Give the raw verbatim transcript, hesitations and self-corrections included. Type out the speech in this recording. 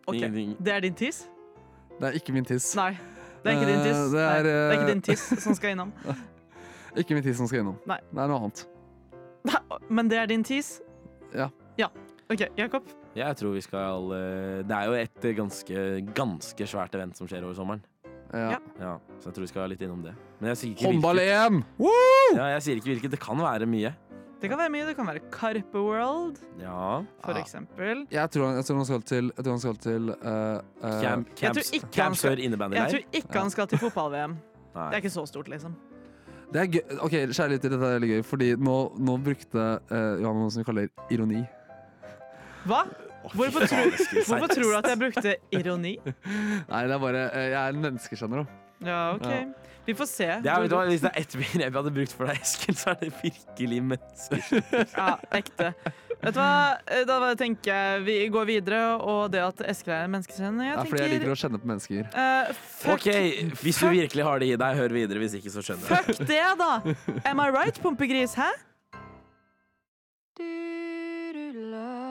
Ok, Ingenting. det er din tiss? Det er ikke min tiss. Nei, det er ikke din tiss. Eh, det er, Nei, det er ikke eh, din tiss som skal innom. Ikke min tiss som skal innom. Nei. Det er noe annet. Men det er din tiss? Ja. Ja. Ok, Jakob? Jeg tror vi skal eh, Det er jo et ganske, ganske svært event som skjer over sommeren. Ja. Ja. Ja, så jeg tror vi skal litt innom det. Men jeg sier ikke Håndball-E M! hvilket. Ja, jeg sier ikke hvilket. Det kan være mye. Det kan være mye. Det kan være Karpe World, Ja. for Ja. eksempel. Jeg tror, han- jeg tror han skal til, jeg tror han skal til uh, uh, Camp, Jeg camps, tror ikke han camps skal- før innebandy Jeg der. tror ikke han skal til fotball-V M. Det Nei. er ikke så stort, liksom. Det er gøy. Ok, kjære lytter, dette er veldig gøy, fordi nå, nå brukte uh, Johan noe som vi kaller ironi. Hva? Å, fy Hvorfor faen, tror, jeg skulle hvorfor seriøst. tror du at jeg brukte ironi? Nei, det er bare uh, Jeg er en menneske, skjønner du. Ja, ok. Ja. Vi får se. Det er, vet du hva, hvis det er ett begrep jeg hadde brukt for deg, Eskil, så er det virkelig mennesker. Ja, ekte. Vet du hva? Da tenker jeg vi går videre, og det at Eskil er en menneskekjenner, jeg Det er fordi jeg liker tenker å kjenne på mennesker. eh, fuck, Ok, hvis du fuck- virkelig har det i deg, hør videre. Hvis ikke, så skjønner jeg. Fuck det, da! Am I right, pumpegris? Hæ? Do do love.